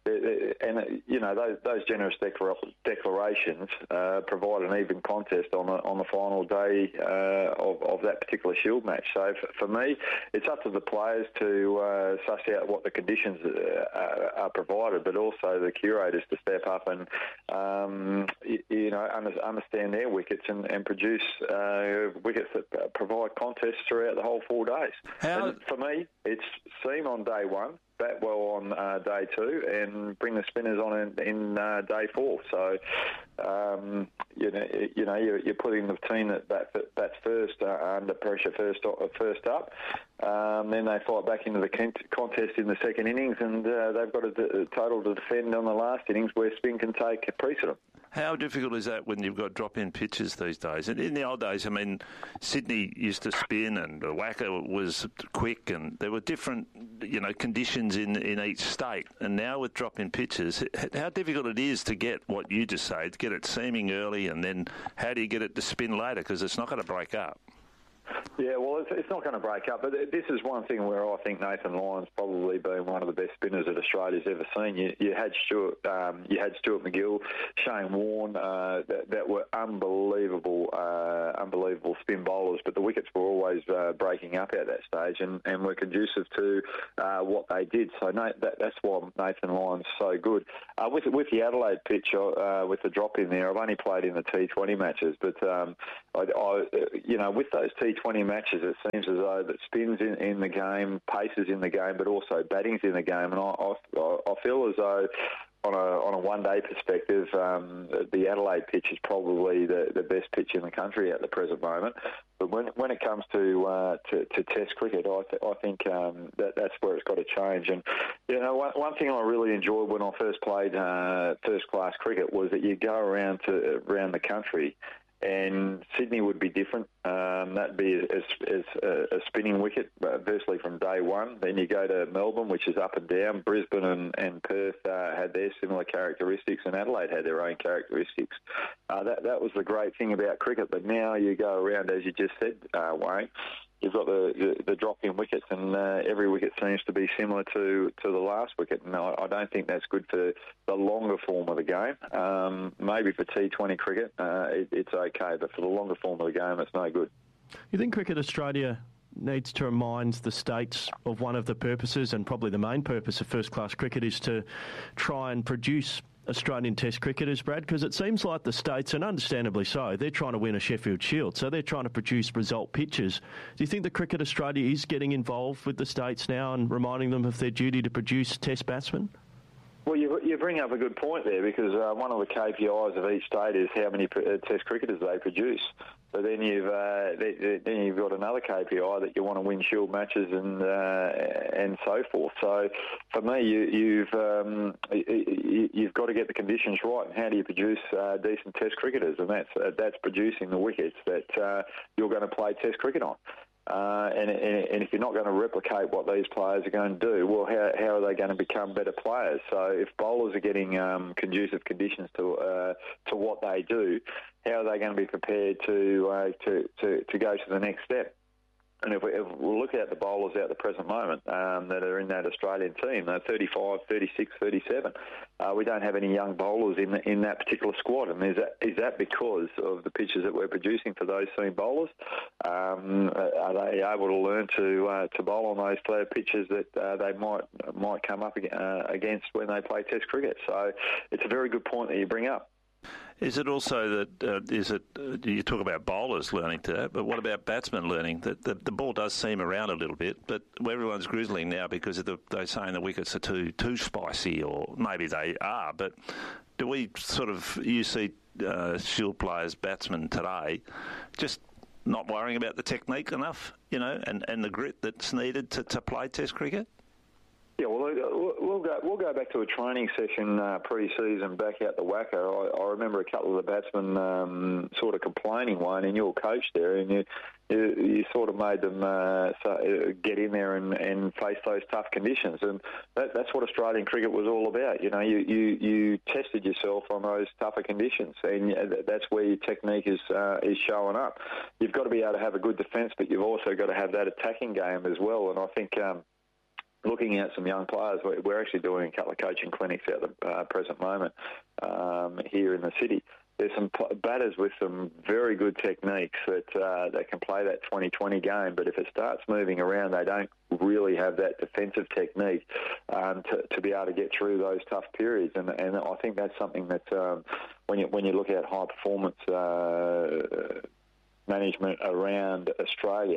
and you know those, those generous declar- declarations uh, provide an even contest on the on the final day uh, of, of that particular Shield match. So, for, for me, it's up to the players to uh, suss out what the conditions uh, are provided, but also the curators to step up and um, you, you know understand their wickets and, and produce uh, wickets that provide contests throughout the whole four days. How... And for me, it's seam on day day one, bat well on uh, day two, and bring the spinners on in, in uh, day four. So, um, you know, you know, you're, you're putting the team that bat, bats first uh, under pressure, first first up. Um, then they fight back into the contest in the second innings, and uh, they've got a, a total to defend on the last innings where spin can take precedent. How difficult is that when you've got drop-in pitches these days? And in the old days, I mean, Sydney used to spin and the Wacker was quick, and there were different, you know, conditions in, in each state. And now with drop-in pitches, how difficult it is to get what you just say, to get it seaming early, and then how do you get it to spin later? Because it's not going to break up. Yeah, well, it's, it's not going to break up, but this is one thing where I think Nathan Lyon's probably been one of the best spinners that Australia's ever seen. You, you had Stuart, um, you had Stuart McGill, Shane Warne, uh, that, that were unbelievable, uh, unbelievable spin bowlers, but the wickets were always uh, breaking up at that stage, and, and were conducive to uh, what they did. So Nate, that, that's why Nathan Lyon's so good. Uh, with with the Adelaide pitch, uh, with the drop in there, I've only played in the T twenty matches, but um, I, I, you know, with those T twenty matches, it seems as though that spins in, in the game, pace is in the game, but also batting's in the game. And I, I, I feel as though on a on a one-day perspective, um, the Adelaide pitch is probably the, the best pitch in the country at the present moment. But when when it comes to uh, to, to Test cricket, I, th- I think um, that that's where it's got to change. And you know, one, one thing I really enjoyed when I first played uh, first-class cricket was that you go around to around the country. And Sydney would be different. Um, that'd be as, as a, a spinning wicket, uh, firstly from day one. Then you go to Melbourne, which is up and down. Brisbane and, and Perth uh, had their similar characteristics, and Adelaide had their own characteristics. Uh, that that was the great thing about cricket. But now you go around, as you just said, uh, Wayne, you've got the, the, the drop-in wickets, and uh, every wicket seems to be similar to, to the last wicket. And I, I don't think that's good for the longer form of the game. Um, maybe for T twenty cricket, uh, it, it's okay, but for the longer form of the game, it's no good. You think Cricket Australia needs to remind the states of one of the purposes, and probably the main purpose of first-class cricket, is to try and produce Australian Test cricketers, Brad? Because it seems like the states, and understandably so, they're trying to win a Sheffield Shield, so they're trying to produce result pitches. Do you think that Cricket Australia is getting involved with the states now and reminding them of their duty to produce Test batsmen? Well, you, you bring up a good point there, because uh, one of the K P Is of each state is how many uh, Test cricketers they produce. So then you've uh, then you've got another K P I that you want to win Shield matches and uh, and so forth. So for me, you, you've um, you, you've got to get the conditions right. And how do you produce uh, decent Test cricketers? And that's uh, that's producing the wickets that uh, you're going to play Test cricket on. Uh, and, and if you're not going to replicate what these players are going to do, well, how, how are they going to become better players? So if bowlers are getting um, conducive conditions to uh, to what they do, how are they going to be prepared to uh, to, to to go to the next step? And if we, if we look at the bowlers at the present moment um, that are in that Australian team, they're thirty-five, thirty-six, thirty-seven. Uh, we don't have any young bowlers in the, in that particular squad. And is that is that because of the pitches that we're producing for those team bowlers? Um, are they able to learn to uh, to bowl on those pitches that uh, they might might come up uh, against when they play Test cricket? So it's a very good point that you bring up. Is it also that, uh, is it, uh, you talk about bowlers learning to that, but what about batsmen learning? That the, the ball does seam around a little bit, but everyone's grizzling now because of the, they're saying the wickets are too too spicy, or maybe they are, but do we sort of, you see uh, Shield players, batsmen today, just not worrying about the technique enough, you know, and, and the grit that's needed to, to play Test cricket? Yeah, well, we'll go we'll go back to a training session uh, pre-season back out the Wacker. I, I remember a couple of the batsmen um, sort of complaining, Wayne, and you're coach there, and you you, you sort of made them uh, so, get in there and, and face those tough conditions, and that, that's what Australian cricket was all about. You know, you, you, you tested yourself on those tougher conditions, and that's where your technique is uh, is showing up. You've got to be able to have a good defence, but you've also got to have that attacking game as well, and I think. Um, Looking at some young players, we're actually doing a couple of coaching clinics at the uh, present moment um, here in the city. There's some batters with some very good techniques that uh, that can play that twenty twenty game, but if it starts moving around, they don't really have that defensive technique um, to, to be able to get through those tough periods. And, and I think that's something that um, when you when you look at high performance Uh, management around Australia,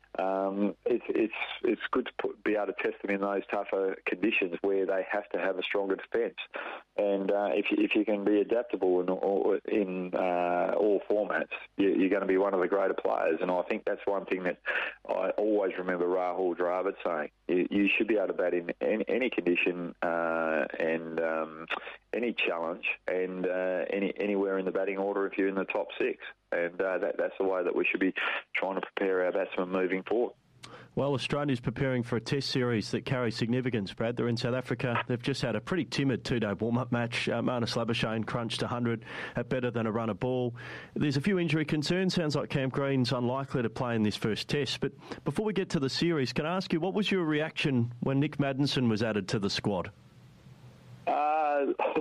um, it's it's it's good to put, be able to test them in those tougher conditions where they have to have a stronger defence. And uh, if you, if you can be adaptable in all, in uh, all formats, you, you're going to be one of the greater players. And I think that's one thing that I always remember Rahul Dravid saying: you, you should be able to bat in any, any condition uh, and um, any challenge and uh, any anywhere in the batting order if you're in the top six. And uh, that, that's the way that we should be trying to prepare our batsmen moving forward. Well, Australia's preparing for a test series that carries significance, Brad. They're in South Africa. They've just had a pretty timid two-day warm-up match. Uh, Marnus Labuschagne crunched one hundred at better than a run of ball. There's a few injury concerns. Sounds like Cam Green's unlikely to play in this first test. But before we get to the series, can I ask you, what was your reaction when Nick Maddinson was added to the squad? Uh,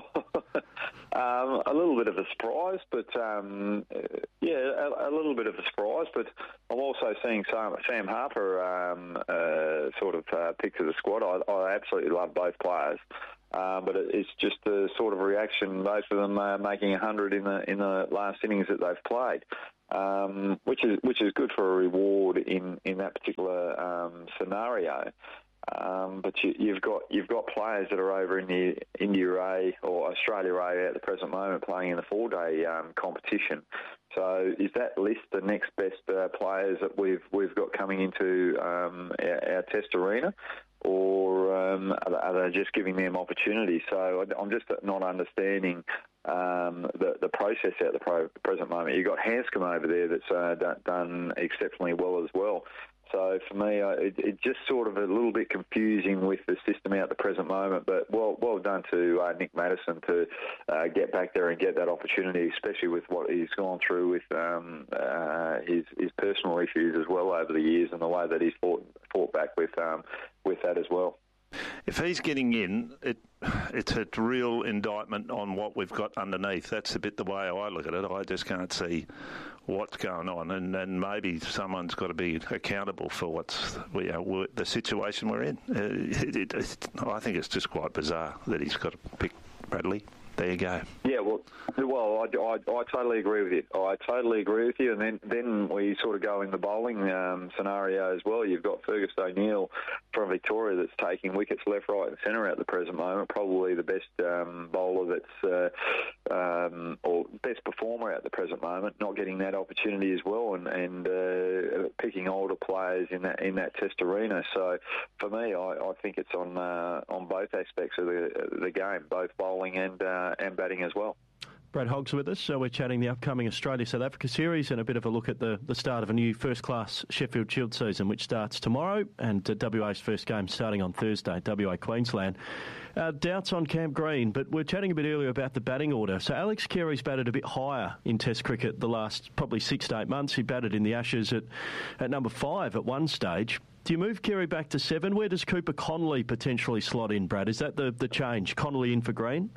um, a little bit of a surprise, but um, yeah, a, a little bit of a surprise. But I'm also seeing Sam, Sam Harper um, uh, sort of uh, picked to the squad. I, I absolutely love both players, uh, but it, it's just the sort of reaction. Both of them uh, making one hundred in the in the last innings that they've played. Um, which is which is good for a reward in, in that particular um, scenario. Um, but you, you've got you've got players that are over in the India A or Australia A at the present moment playing in the four-day um, competition. So is that list the next best uh, players that we've we've got coming into um, our, our test arena, or um, are, they, are they just giving them opportunity? So I'm just not understanding um, the the process at the pro, present moment. You've got Hanscom over there that's uh, done, done exceptionally well as well. So for me, uh, it, it just sort of a little bit confusing with the system out at the present moment. But well, well done to uh, Nick Maddinson to uh, get back there and get that opportunity, especially with what he's gone through with um, uh, his his personal issues as well over the years, and the way that he's fought fought back with um, with that as well. If he's getting in, it it's a real indictment on what we've got underneath. That's a bit the way I look at it. I just can't see what's going on, and, and maybe someone's got to be accountable for what's you know, the situation we're in. Uh, it, it, it, I think it's just quite bizarre that he's got to pick Bradley. There you go. Yeah, well, well, I, I, I totally agree with you. I totally agree with you. And then, then we sort of go in the bowling um, scenario as well. You've got Fergus O'Neill from Victoria that's taking wickets left, right and centre at the present moment. Probably the best um, bowler that's, uh, um, or best performer at the present moment, not getting that opportunity as well, and, and uh, picking older players in that in that test arena. So for me, I, I think it's on uh, on both aspects of the, the game, both bowling and uh, and batting as well. Brad Hogg's with us, so we're chatting the upcoming Australia-South Africa series and a bit of a look at the, the start of a new first-class Sheffield Shield season, which starts tomorrow, and uh, W A's first game starting on Thursday, W A Queensland. Uh, doubts on Cam Green, but we're chatting a bit earlier about the batting order. So Alex Carey's batted a bit higher in Test cricket the last probably six to eight months. He batted in the Ashes at, at number five at one stage. Do you move Carey back to seven? Where does Cooper Connolly potentially slot in, Brad? Is that the, the change? Connolly in for Green?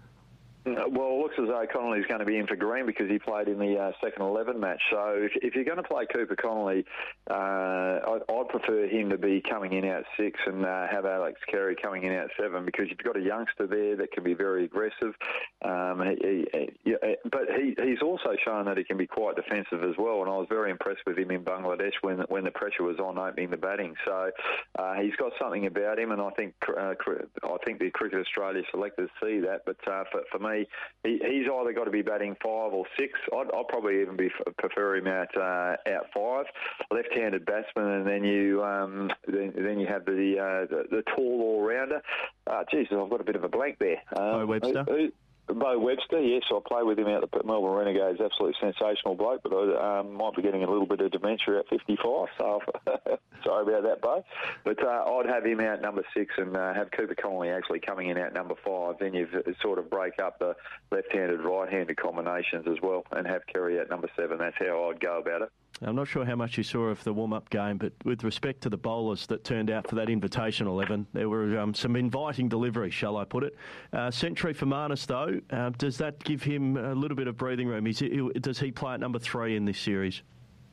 Well, it looks as though Connolly's going to be in for Green because he played in the uh, second eleven match. So if, if you're going to play Cooper Connolly, uh, I'd, I'd prefer him to be coming in out six and uh, have Alex Carey coming in out seven, because you've got a youngster there that can be very aggressive. Um, he, he, he, but he, he's also shown that he can be quite defensive as well, and I was very impressed with him in Bangladesh when when the pressure was on opening the batting. So uh, he's got something about him, and I think uh, I think the Cricket Australia selectors see that. But uh, for, for me, He, he's either got to be batting five or six. I'd, I'd probably even be prefer him out uh, out five, left-handed batsman, and then you um, then, then you have the uh, the, the tall all-rounder. Uh, Jesus, I've got a bit of a blank there. Um, Bo Webster. Who, who, Bo Webster, yes, I play with him out the Melbourne Renegades. Absolutely sensational bloke, but I um, might be getting a little bit of dementia at fifty-five, so sorry about that, Bo. But uh, I'd have him out number six and uh, have Cooper Connolly actually coming in out number five. Then you sort of break up the left-handed, right-handed combinations as well and have Carey at number seven. That's how I'd go about it. I'm not sure how much you saw of the warm-up game, but with respect to the bowlers that turned out for that invitation eleven, there were um, some inviting delivery, shall I put it. Uh, century for Marnus, though. Uh, does that give him a little bit of breathing room? Is he, does he play at number three in this series?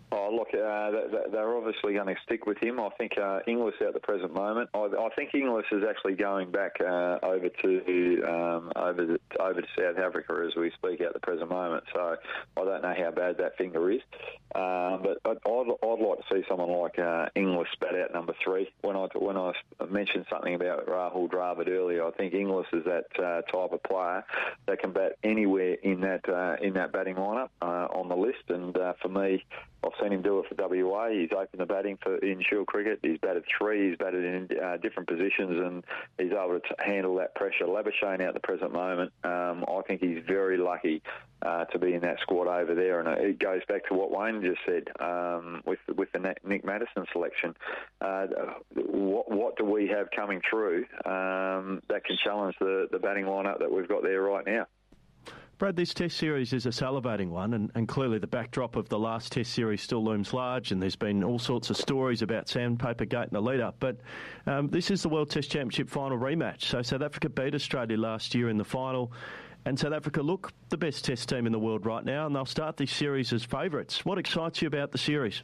Oh, look, uh, they're obviously going to stick with him. I think uh, Inglis at the present moment. I, I think Inglis is actually going back uh, over to um, over to, over to South Africa as we speak at the present moment. So I don't know how bad that finger is, uh, but I'd, I'd, I'd like to see someone like uh, Inglis bat out number three. When I when I mentioned something about Rahul Dravid earlier, I think Inglis is that uh, type of player that can bat anywhere in that uh, in that batting lineup uh, on the list. And uh, for me, I've seen him do it for W A. He's opened the batting for in Shield cricket. He's batted three. He's batted in uh, different positions, and he's able to t- handle that pressure. Labuschagne at the present moment, um, I think he's very lucky uh, to be in that squad over there. And it goes back to what Wayne just said um, with with the Nick Maddison selection. Uh, what, what do we have coming through um, that can challenge the, the batting lineup that we've got there right now? Brad, this Test series is a salivating one, and, and clearly the backdrop of the last Test series still looms large, and there's been all sorts of stories about Sandpaper Gate in the lead-up. But um, this is the World Test Championship final rematch. So South Africa beat Australia last year in the final, and South Africa look the best Test team in the world right now, and they'll start this series as favourites. What excites you about the series?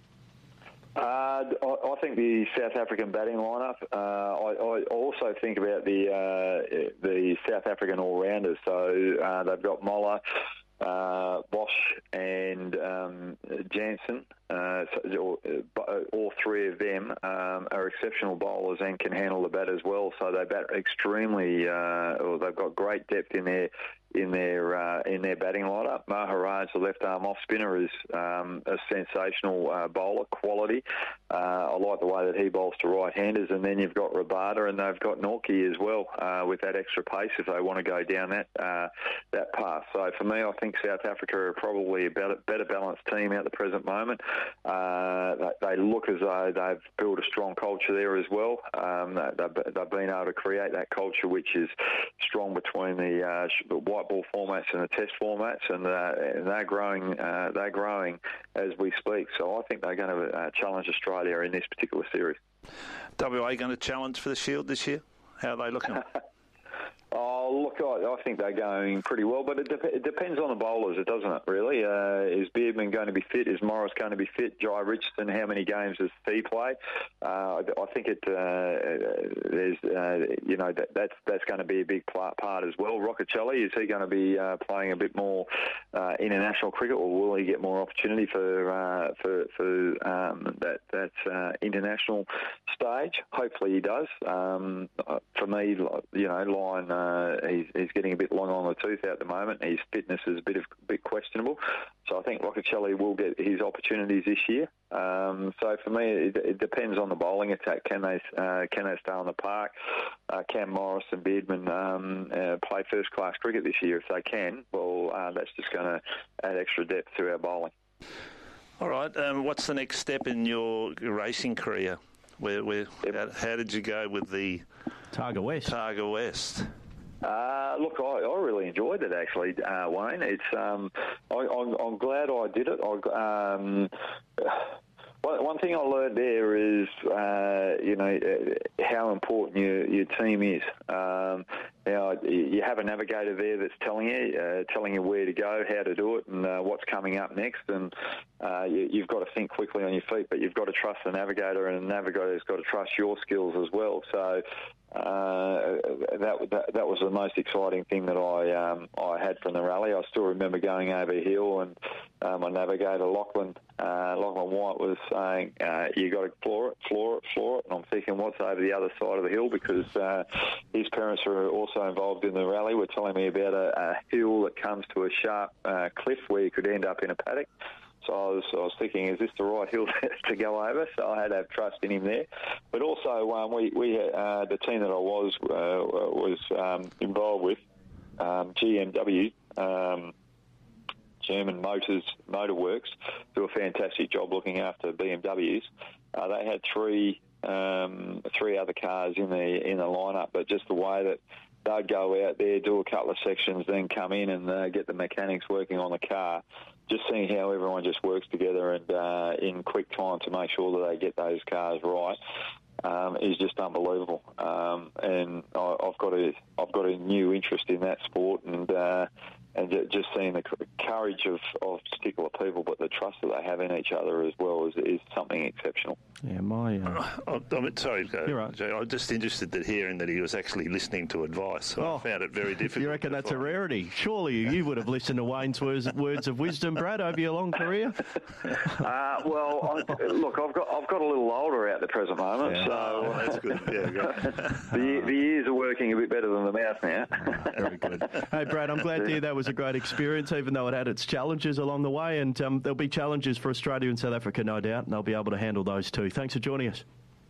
Uh, I, I think the South African batting lineup. Uh, I, I also think about the uh, the South African all-rounders. So uh, they've got Moller, uh, Bosch, and um, Jansen. Uh, so, all three of them um, are exceptional bowlers and can handle the bat as well. So they bat extremely. Uh, or they've got great depth in their in their uh, in their batting lineup. Maharaj, the left arm off spinner, is um, a sensational uh, bowler quality. Uh, I like the way that he bowls to right-handers, and then you've got Rabada, and they've got Nortje as well uh, with that extra pace if they want to go down that uh, that path. So for me, I think South Africa are probably a better, better balanced team at the present moment. Uh, they look as though they've built a strong culture there as well. Um, they've, they've been able to create that culture which is strong between the uh, white ball formats and the Test formats, and, uh, and they're growing. Uh, they're growing as we speak. So I think they're going to uh, challenge Australia in this particular series. W A going to challenge for the Shield this year? How are they looking? Oh, look, I, I think they're going pretty well, but it, de- it depends on the bowlers, it doesn't it, really? Uh, is Beardman going to be fit? Is Morris going to be fit? Jai Richardson, how many games does he play? Uh, I think it. Uh, there's, uh, you know, that, that's that's going to be a big part as well. Roccacelli, is he going to be uh, playing a bit more uh, international cricket, or will he get more opportunity for uh, for, for um, that that uh, international stage? Hopefully, he does. Um, for me, you know, Lyon. Uh, he's, he's getting a bit long on the tooth at the moment. His fitness is a bit of bit questionable, so I think Roccacelli will get his opportunities this year. Um, so for me, it, it depends on the bowling attack. Can they uh, can they stay on the park? Uh, can Morris and Beardman um, uh, play first class cricket this year? If they can, well, uh, that's just going to add extra depth to our bowling. All right. Um, what's the next step in your racing career? Where, where how, how did you go with the Targa West? Targa West. Uh, look, I, I really enjoyed it actually, uh, Wayne. It's um, I, I'm, I'm glad I did it. I, um, one thing I learned there is, uh, you know, how important your, your team is. Um, now, you have a navigator there that's telling you, uh, telling you where to go, how to do it, and uh, what's coming up next. And uh, you, you've got to think quickly on your feet, but you've got to trust the navigator, and the navigator's got to trust your skills as well. So uh, that, that that was the most exciting thing that I um, I had from the rally. I still remember going over a hill, and uh, my navigator Lachlan uh, Lachlan White was saying, uh, "You got to floor it, floor it, floor it." And I'm thinking, what's over the other side of the hill? Because uh, his parents are also involved in the rally. Were telling me about a, a hill that comes to a sharp uh, cliff where you could end up in a paddock. So I was, I was thinking, is this the right hill to go over? So I had to have trust in him there. But also, um, we, we uh, the team that I was uh, was um, involved with, um, G M W, um, German Motors Motor Works, do a fantastic job looking after B M Ws. Uh, they had three um, three other cars in the in the lineup, but just the way that they'd go out there, do a couple of sections, then come in and uh, get the mechanics working on the car. Just seeing how everyone just works together and uh, in quick time to make sure that they get those cars right. um, is just unbelievable. Um, and I, I've got a I've got a new interest in that sport, and uh, and just seeing the courage of, of particular people, but the trust that they have in each other as well is, is something exceptional. Yeah, my. Uh... Oh, I'm sorry, You're right. Jay, I'm just interested in hearing that he was actually listening to advice. So oh, I found it very difficult. You reckon that's a rarity? Surely you would have listened to Wayne's words, words of wisdom, Brad, over your long career. uh, well, I, look, I've got I've got a little older at the present moment, yeah. so oh, that's good. Yeah, good. the the ears are working a bit better than the mouth now. Very good. Hey, Brad, I'm glad to hear that was a great experience, even though it had its challenges along the way, and um, there'll be challenges for Australia and South Africa, no doubt, and they'll be able to handle those too. Thanks for joining us.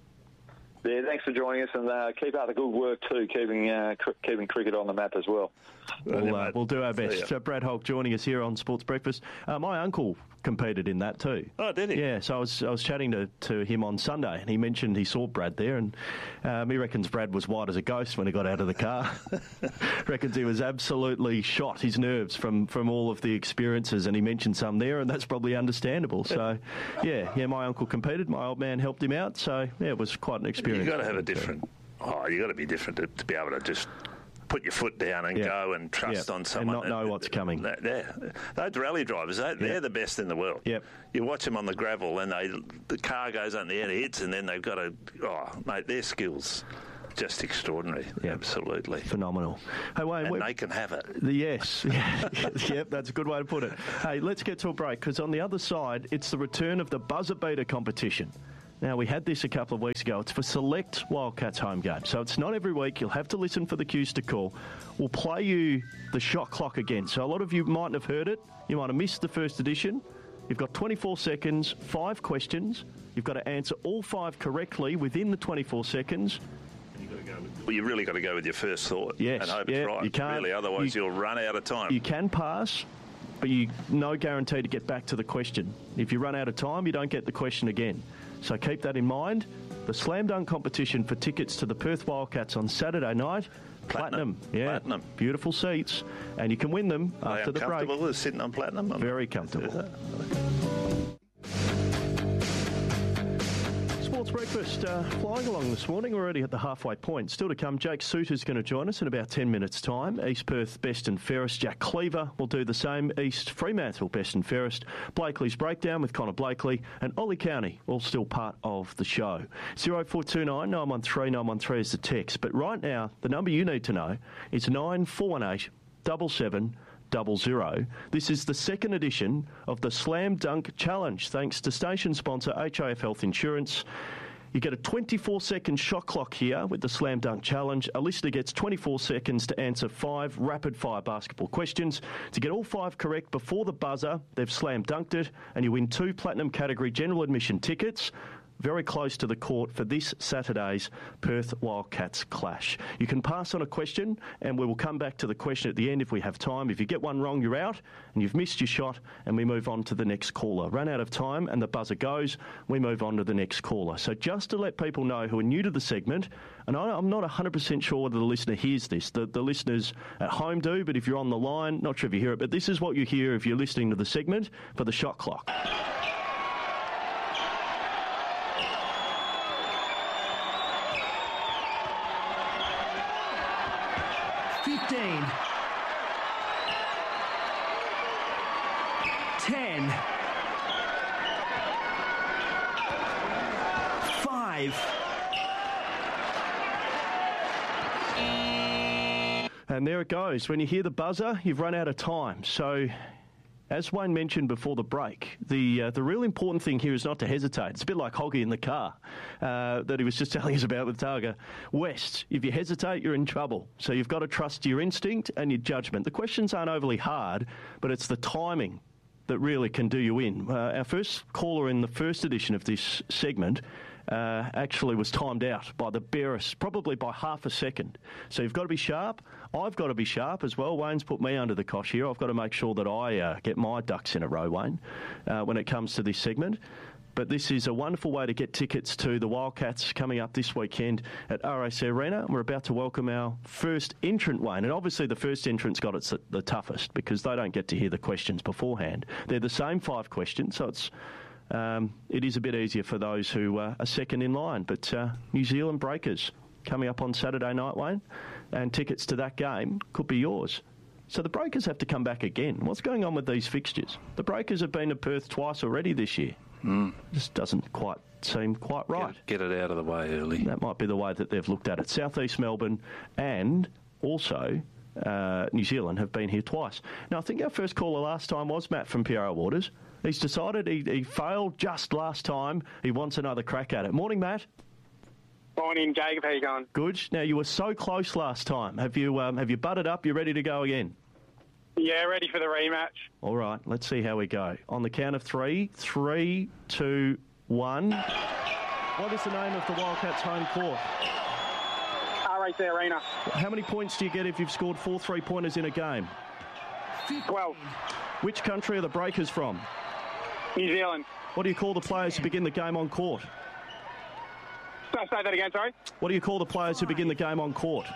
Yeah, thanks for joining us, and uh, keep up the good work too, keeping uh, cr- keeping cricket on the map as well. We'll, uh, we'll do our best. So Brad Holt joining us here on Sports Breakfast. Uh, my uncle competed in that too. Oh, did he? Yeah, so I was I was chatting to, to him on Sunday, and he mentioned he saw Brad there, and um, he reckons Brad was white as a ghost when he got out of the car. Reckons he was absolutely shot, his nerves, from, from all of the experiences, and he mentioned some there, and that's probably understandable. So, yeah, yeah, my uncle competed, my old man helped him out, so, yeah, it was quite an experience. You've got to have a different... Oh, you've got to be different to, to be able to just... put your foot down and yeah. go and trust yep. on someone. And not know what's coming. That, that, those rally drivers, they, they're yep. the best in the world. Yep. You watch them on the gravel and they the car goes on the end, hits, and then they've got to, oh, mate, their skills just extraordinary. Yep. Absolutely. Phenomenal. Hey, Wayne, and they can have it. The, yes. Yep, that's a good way to put it. Hey, let's get to a break, because on the other side, it's the return of the buzzer beater competition. Now, we had this a couple of weeks ago. It's for select Wildcats home games. So it's not every week. You'll have to listen for the cues to call. We'll play you the shot clock again. So a lot of you mightn't have heard it. You might have missed the first edition. You've got twenty-four seconds, five questions. You've got to answer all five correctly within the twenty-four seconds. You've got to go with, well, you really got to go with your first thought. Yes. And hope yeah, it's right. You can't, really, otherwise you, you'll run out of time. You can pass, but you no guarantee to get back to the question. If you run out of time, you don't get the question again. So keep that in mind. The Slam Dunk competition for tickets to the Perth Wildcats on Saturday night. Platinum. Platinum. Yeah. Platinum. Beautiful seats. And you can win them Are after they the break. Comfortable as sitting on Platinum? Very comfortable. Sports Breakfast uh, flying along this morning. We're already at the halfway point. Still to come, Jake Suter's going to join us in about ten minutes' time. East Perth, best and fairest. Jack Cleaver will do the same. East Fremantle, best and fairest. Blakely's Breakdown with Connor Blakely. And Ollie County, all still part of the show. oh four two nine, nine one three, nine one three is the text. But right now, the number you need to know is nine four one eight, seven seven double zero. This is the second edition of the Slam Dunk Challenge, thanks to station sponsor H I F Health Insurance. You get a twenty-four second shot clock here with the Slam Dunk Challenge. A listener gets twenty-four seconds to answer five rapid-fire basketball questions. To get all five correct before the buzzer, they've slam dunked it, and you win two platinum category general admission tickets. Very close to the court for this Saturday's Perth Wildcats clash. You can pass on a question, and we will come back to the question at the end if we have time. If you get one wrong, you're out, and you've missed your shot, and we move on to the next caller. Run out of time, and the buzzer goes. We move on to the next caller. So just to let people know who are new to the segment, and I'm not one hundred percent sure whether the listener hears this. The, the listeners at home do, but if you're on the line, not sure if you hear it, but this is what you hear if you're listening to the segment for the shot clock. fifteen. ten. five. And there it goes. When you hear the buzzer, you've run out of time. So, as Wayne mentioned before the break, the uh, the real important thing here is not to hesitate. It's a bit like Hoggy in the car uh, that he was just telling us about with Targa. West, if you hesitate, you're in trouble. So you've got to trust your instinct and your judgment. The questions aren't overly hard, but it's the timing that really can do you in. Uh, our first caller in the first edition of this segment Uh, actually was timed out by the barest, probably by half a second. So you've got to be sharp. I've got to be sharp as well. Wayne's put me under the cosh here. I've got to make sure that I uh, get my ducks in a row, Wayne, uh, when it comes to this segment. But this is a wonderful way to get tickets to the Wildcats coming up this weekend at R A C Arena. We're about to welcome our first entrant, Wayne. And obviously the first entrant's got it the toughest because they don't get to hear the questions beforehand. They're the same five questions, so it's um, it is a bit easier for those who uh, are second in line. But uh, New Zealand Breakers coming up on Saturday night, Wayne, and tickets to that game could be yours. So the Breakers have to come back again. What's going on with these fixtures? The Breakers have been to Perth twice already this year. Mm. Just doesn't quite seem quite right. Get, get it out of the way early. That might be the way that they've looked at it. South East Melbourne and also uh, New Zealand have been here twice. Now, I think our first caller last time was Matt from Piara Waters. He's decided he, he failed just last time. He wants another crack at it. Morning, Matt. Morning, Jacob. How you going? Good. Now, you were so close last time. Have you um, have you butted up? You ready to go again? Yeah, ready for the rematch. All right, let's see how we go. On the count of three, three, two, one. What is the name of the Wildcats' home court? R A C Arena. How many points do you get if you've scored four three-pointers in a game? twelve. Which country are the Breakers from? New Zealand. What do you call the players who begin the game on court? Say that again, sorry. What do you call the players who begin the game on court?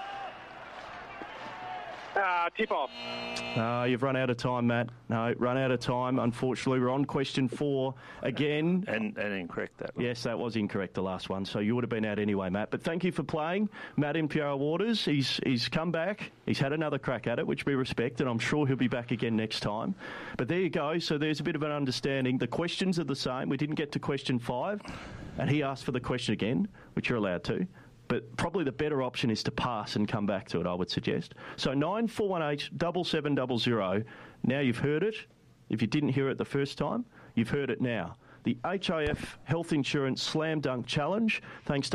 Uh, tip-off. Uh, you've run out of time, Matt. No, run out of time. Unfortunately, we're on question four again. And, and incorrect that one. Yes, that was incorrect, the last one. So you would have been out anyway, Matt. But thank you for playing. Matt in Piara Waters, he's, he's come back. He's had another crack at it, which we respect, and I'm sure he'll be back again next time. But there you go. So there's a bit of an understanding. The questions are the same. We didn't get to question five, and he asked for the question again, which you're allowed to. But probably the better option is to pass and come back to it, I would suggest. So nine four one eight, seven seven zero zero. Now you've heard it. If you didn't hear it the first time, you've heard it now. The H I F Health Insurance Slam Dunk Challenge, thanks to